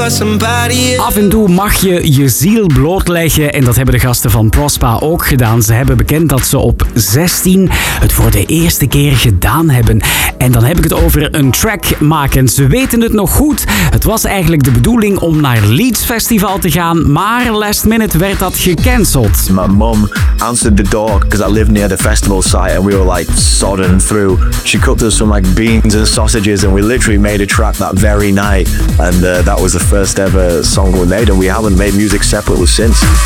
Af en toe mag je je ziel blootleggen en dat hebben de gasten van Prospa ook gedaan. Ze hebben bekend dat ze op 16 het voor de eerste keer gedaan hebben. En dan heb ik het over een track maken. Ze weten het nog goed. Het was eigenlijk de bedoeling om naar Leeds Festival te gaan, maar last minute werd dat gecanceld. My mum answered the door because I live near the festival site and we were like sodding through. She cooked us some like beans and sausages and we literally made a track that very night. And that was the first ever song we made and we haven't made music separately since.